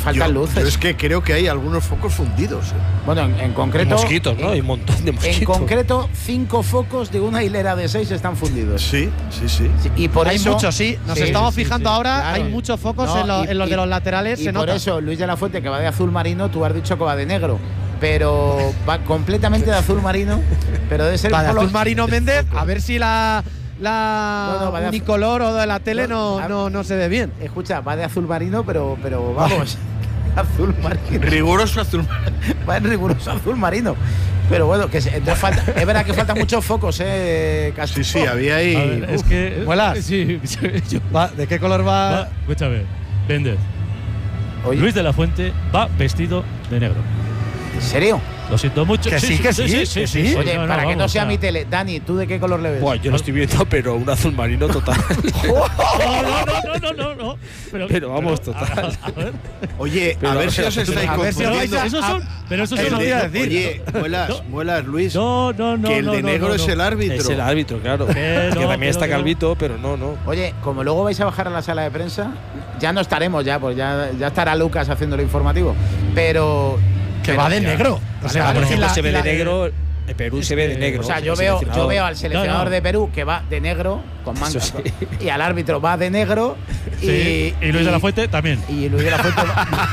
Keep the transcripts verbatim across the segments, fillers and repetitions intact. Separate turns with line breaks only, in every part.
faltan
yo,
luces.
Yo es que creo que hay algunos focos fundidos. ¿eh?
Bueno, en, en concreto.
Mosquitos, ¿no? Hay un montón de mosquitos.
En concreto, cinco focos de una hilera de seis están fundidos.
Sí, sí, sí.
sí y por
hay
eso,
muchos, sí. Nos
sí,
estamos
sí,
fijando
sí,
ahora.
claro.
Hay muchos focos
no,
en, lo,
y,
en los
y,
de los laterales.
Y
se
por
nota.
eso, Luis de la Fuente, que va de azul marino, tú has dicho que va de negro. Pero va completamente de azul marino. Pero debe ser
va de
color.
azul marino Méndez. A ver si la. La
no, no,
unicolor o de la tele no,
no,
no, no se ve bien.
Escucha, va de azul marino, pero, pero vamos, azul marino.
Riguroso azul marino.
Va en riguroso azul marino. Pero bueno, que se, falta, es verdad que faltan muchos focos, ¿eh, Castro?
Sí, sí, había ahí.
Ver, es que.
¿Muelas?
Sí, yo,
va, ¿de qué color va?
va escúchame, Méndez. Luis de la Fuente va vestido de negro.
¿En serio?
Lo siento mucho.
Que sí, que sí, sí, sí, sí, sí.
Oye,
no, no,
para
vamos,
que no sea
ya.
mi tele. Dani, ¿tú de qué color le ves?
Buah, yo lo estoy viendo, pero un azul marino total.
no, no, no, no, no, no. Pero,
pero vamos,
pero,
total.
A, a ver.
Oye,
pero
a ver si os estáis
a ver si
confundiendo.
vais a-
Esos son, pero esos
El
son
de-
iba a decir.
Oye, muelas,
No.
muelas, Luis.
No, no, no.
que el
no,
de
no,
negro
no,
es
no.
el árbitro.
Es el árbitro, claro.
Que
Que
no,
también
que
está
no, que no.
calvito, pero no, no.
Oye, como luego vais a bajar a la sala de prensa, ya no estaremos ya, pues ya, ya estará Lucas haciendo lo informativo. Pero.
Que
pero,
va de
ya.
negro. O sea,
Por
a ver si
ejemplo,
la-
se ve
la-
de negro. El Perú
Es
se ve de
que-
negro.
O sea, yo
el
veo, yo
seleccionador.
veo al seleccionador
no.
de Perú que va de negro, con manga,
Eso sí.
y al árbitro va de negro. Y,
Sí, y Luis de la Fuente también.
Y Luis de la Fuente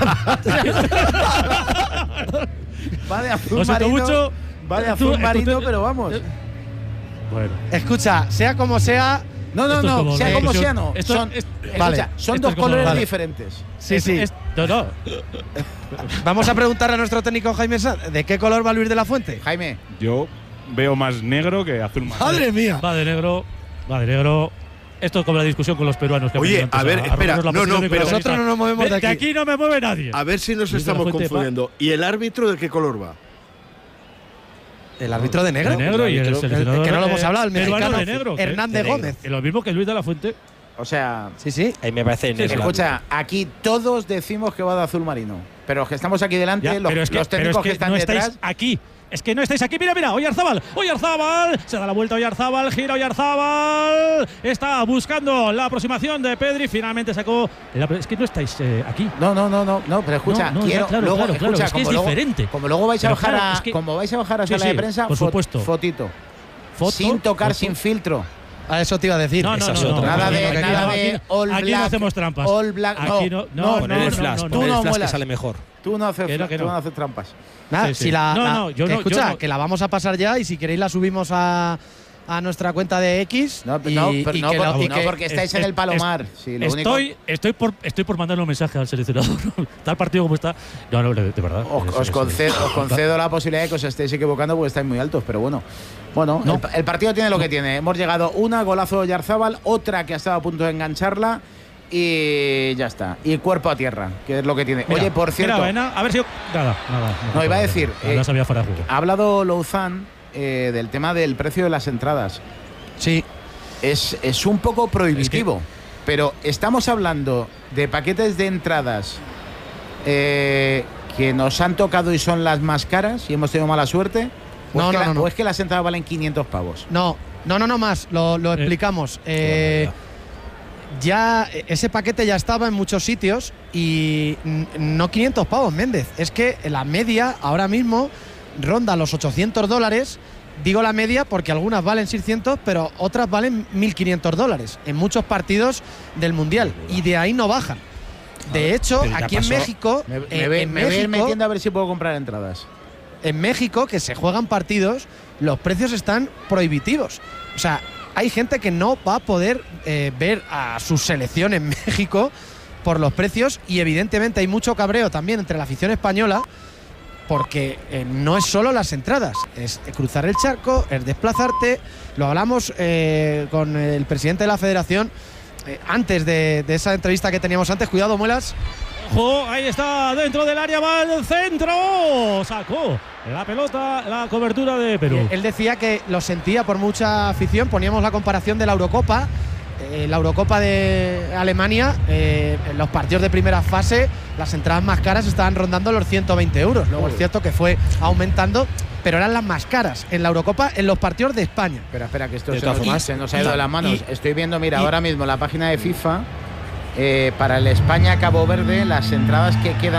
va, va de azul
Lo siento
marino.
mucho.
Va de
Tú-
azul
tú-
marino,
tú-
pero vamos.
Bueno.
Escucha, sea como sea.
No, no,
Esto es
no,
como
sea
la
como
discusión-
sea, no.
esto-
son,
es-
escucha,
vale.
son
Esto
dos
es como-
colores
vale.
diferentes.
Sí,
Es-
sí.
es- no, no.
Vamos a preguntarle a nuestro técnico Jaime Sanz, ¿de qué color va Luis de la Fuente?
Jaime,
Yo veo más negro que azul marino.
¡Madre mía!
Va de negro. Va de negro. Esto es como la discusión con los peruanos. Que
Oye,
han venido antes
a ver, espera,
arruinarnos la
no,
posición
no,
y con
pero
la
nosotros no nos movemos de
De
aquí.
aquí no me mueve nadie.
A ver si nos
Luis de la
estamos
Fuente va-
confundiendo. ¿Y el árbitro de qué color va?
¿El árbitro de negro?
De negro y el
El-
seleccionador.
el que no lo
eh,
hemos hablado, el
peruano
mexicano
de negro. que-
Hernández
de negro.
Gómez.
Que lo mismo que Luis de la Fuente.
o sea,
Sí, sí.
Ahí me parece negro.
escucha, aquí todos decimos que va de azul marino. Pero los que estamos aquí delante,
Ya,
los,
pero es que,
los
pero
técnicos
es que
que, están
no
detrás.
estáis aquí. Es que no estáis aquí. Mira, mira, Oyarzábal. Oyarzábal. Se da la vuelta Oyarzábal. Gira Oyarzábal. Está buscando la aproximación de Pedri. Finalmente sacó. la- Es que no estáis eh, aquí.
No, no, no, no, no, pero escucha,
No, no, ya,
quiero
claro,
luego,
claro, claro,
escucha,
es que
como
es
luego,
diferente.
como luego vais a
Pero
bajar
claro,
a,
es que-
como vais a bajar a
Sí,
sala
sí,
de prensa,
por
fo-
supuesto.
fotito,
Foto,
sin tocar,
foto.
sin filtro.
A eso te iba a decir.
No, no,
Esa
no,
es
no,
otra.
Nada
aquí
de,
no, aquí
nada
no,
de
aquí-
all
aquí
black.
no hacemos trampas.
All black, no,
Aquí no, no,
no,
Poner
no,
el
no,
flash,
no,
poner
tú
el
no
flash que
muelas.
sale mejor.
Tú no haces,
Que no, que
tú
no.
no haces trampas.
Nada,
Sí, sí.
si la,
No,
la-
no, yo no,
escucha,
yo no.
que la vamos a pasar ya y si queréis la subimos a, a nuestra cuenta de X.
No,
y,
no, pero
y
no,
que
por-
lo- y
no,
que-
porque estáis
es-
en
es-
el Palomar. Sí, lo único-
Estoy, estoy, por, estoy por mandarle un mensaje al seleccionador. Tal partido como está. No, no, de, de verdad.
Os,
Es-
os
es-
concedo, os concedo la posibilidad de que os estéis equivocando porque estáis muy altos, pero bueno. Bueno,
No.
el, el partido tiene lo que tiene. Hemos llegado una, golazo de Yarzábal, otra que ha estado a punto de engancharla y ya está. Y cuerpo a tierra, que es lo que tiene.
Mira,
Oye, por cierto,
mira, Baena, a ver si. Nada, nada.
No, iba a decir,
Nada,
eh,
no sabía fuera de juego.
ha hablado Louzán eh, del tema del precio de las entradas.
Sí.
Es, es un poco prohibitivo, pero estamos hablando de paquetes de entradas eh, que nos han tocado y son las más caras y hemos tenido mala suerte. ¿O,
No,
es, que
no,
la-
no, no.
o es que las entradas valen quinientos pavos?
No, no, no, no más. Lo, lo
Eh,
explicamos. Eh, ya ese paquete ya estaba en muchos sitios y n- no quinientos pavos, Méndez. Es que la media ahora mismo ronda los ochocientos dólares. Digo la media porque algunas valen seiscientos, pero otras valen mil quinientos dólares en muchos partidos del Mundial. Y de ahí no bajan. De hecho,
pero ya
aquí en
pasó.
México,
Me, me
eh,
ve-
en
me voy a ir
México,
metiendo a ver si puedo comprar entradas.
en México, que se juegan partidos, los precios están prohibitivos. O sea, hay gente que no va a poder eh, ver a su selección en México por los precios y evidentemente hay mucho cabreo también entre la afición española porque eh, no es solo las entradas, es cruzar el charco, es desplazarte. Lo hablamos eh, con el presidente de la federación eh, antes de, de esa entrevista que teníamos antes. Cuidado, Muelas.
Ojo, ahí está, dentro del área va el centro. Sacó la pelota, la cobertura de Perú.
Él decía que lo sentía por mucha afición. Poníamos la comparación de la Eurocopa. Eh, la Eurocopa de Alemania, eh, en los partidos de primera fase, las entradas más caras estaban rondando los ciento veinte euros. Luego es cierto que fue aumentando, pero eran las más caras en la Eurocopa en los partidos de España.
Espera, espera, que esto
De
se
todas
nos,
formas,
se nos ha ido de las manos.
y-
Estoy viendo, mira,
y-
ahora mismo la página de FIFA. Eh, para el España-Cabo Verde, las entradas que quedan